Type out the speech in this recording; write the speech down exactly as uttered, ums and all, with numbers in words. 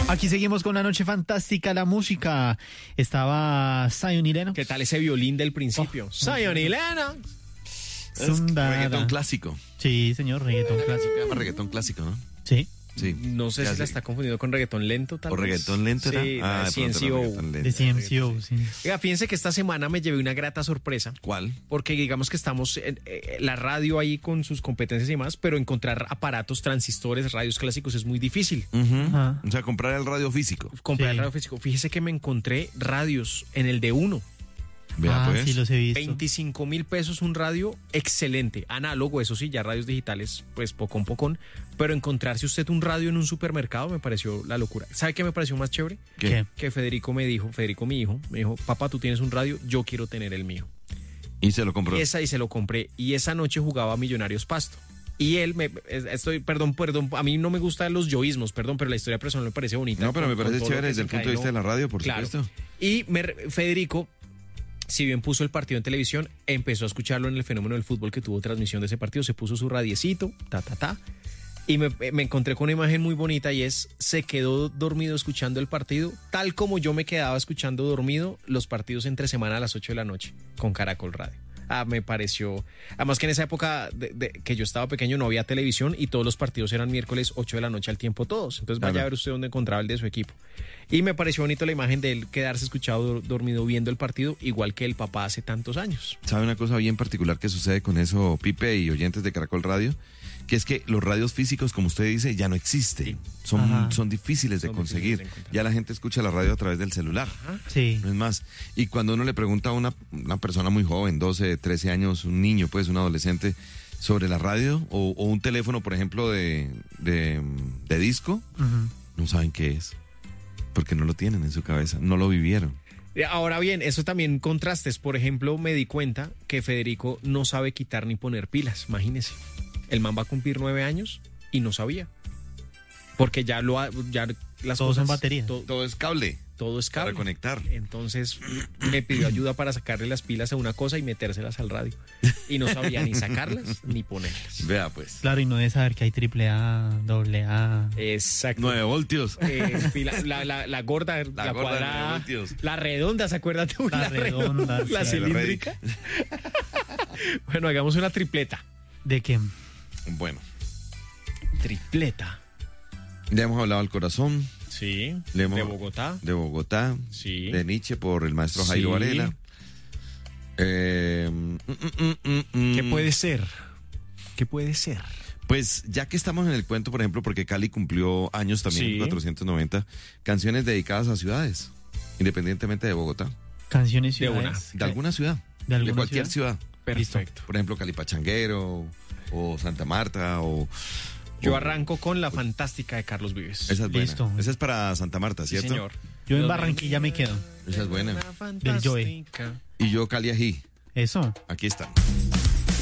Aquí seguimos con la noche fantástica, la música. Estaba Zion y Lennox. ¿Qué tal ese violín del principio? Oh, Zion y Lennox. Es reggaetón clásico. Sí, señor, reggaetón clásico. Se llama reggaetón clásico, ¿no? Sí. Sí. No sé Ya si sé. la está confundiendo con reggaetón lento, tal ¿O vez. reggaetón lento era? Sí, Ah, la de pronto era C N C O. reggaetón lento. De C M C O, sí. Oiga, fíjense que esta semana me llevé una grata sorpresa. ¿Cuál? Porque digamos que estamos en eh, la radio ahí con sus competencias y demás, pero encontrar aparatos, transistores, radios clásicos es muy difícil. Ujú. Ajá. O sea, comprar el radio físico. Comprar Sí. el radio físico. Fíjese que me encontré radios en el de uno. Vea, ah, pues. sí, los he visto. veinticinco mil pesos un radio excelente, análogo, eso sí, ya radios digitales, pues pocón pocón, pero encontrarse usted un radio en un supermercado me pareció la locura. ¿Sabe qué me pareció más chévere? ¿Qué? ¿Qué? Que Federico me dijo, Federico mi hijo, me dijo, papá, tú tienes un radio, yo quiero tener el mío. Y se lo compró. Y esa y se lo compré, y esa noche jugaba Millonarios Pasto. Y él, me, estoy, perdón, perdón, a mí no me gustan los yoísmos, perdón, pero la historia personal me parece bonita. No, pero con- me con parece todo lo chévere que desde el punto de vista de la radio, por Claro. supuesto. Y me- Federico, si bien puso el partido en televisión, empezó a escucharlo en el fenómeno del fútbol que tuvo transmisión de ese partido, se puso su radiecito, ta, ta, ta, y me, me encontré con una imagen muy bonita y es, se quedó dormido escuchando el partido, tal como yo me quedaba escuchando dormido los partidos entre semana a las ocho de la noche, con Caracol Radio. Ah, me pareció, además que en esa época de, de- que yo estaba pequeño no había televisión y todos los partidos eran miércoles ocho de la noche al tiempo todos, entonces vaya Claro. a ver usted dónde encontraba el de su equipo. Y me pareció bonito la imagen de él quedarse escuchado dormido viendo el partido, igual que el papá hace tantos años. ¿Sabe una cosa bien particular que sucede con eso, Pipe y oyentes de Caracol Radio? Que es que los radios físicos, como usted dice, ya no existen. Son, Ajá. son difíciles de Son conseguir. difíciles de encontrar. Ya la gente escucha la radio a través del celular. Sí. No es más. Y cuando uno le pregunta a una, una persona muy joven, doce, trece años, un niño, pues un adolescente, sobre la radio o, o un teléfono, por ejemplo, de, de, de disco, Ujú. no saben qué es. Porque no lo tienen en su cabeza, no lo vivieron. Eh, Ahora bien, eso también contrastes. Por ejemplo, me di cuenta que Federico no sabe quitar ni poner pilas, imagínese. El man va a cumplir nueve años y no sabía. Porque ya lo ha, ya las Todo son cosas, baterías. to- Todo es cable todo es para cable. conectar. Entonces me pidió ayuda para sacarle las pilas a una cosa y metérselas al radio. Y no sabía ni sacarlas ni ponerlas. Vea pues. Claro, y no debe saber que hay triple A, doble A. Exacto. nueve voltios. Eh, pila- la, la- la gorda, la, La gorda de cuadrada, nueve voltios. la redonda, ¿se acuerda tú? La redonda, la sí. cilíndrica. Bueno, hagamos una tripleta. ¿De qué? Bueno, Tripleta. ya hemos hablado del corazón, Sí. Le hemos- De Bogotá. de Bogotá, Sí. de Nietzsche por el maestro Jairo Sí. Varela. Eh, mm, mm, mm, mm, ¿Qué mm. puede ser? ¿Qué puede ser? Pues ya que estamos en el cuento, por ejemplo, porque Cali cumplió años también, Sí. cuatrocientos noventa, canciones dedicadas a ciudades, independientemente de Bogotá, Canciones De una. ciudades. de alguna ciudad, ¿De alguna cualquier ciudad? ciudad. Perfecto. Por ejemplo, Calipachanguero o Santa Marta o... Yo o- arranco con la fantástica de Carlos Vives. Esa es buena. Listo. Esa es para Santa Marta, Sí, ¿cierto? señor. Yo en Los Barranquilla me quedo. Esa es buena. La Del Joe. fantástica. Y yo Cali Ají. Eso. Aquí está.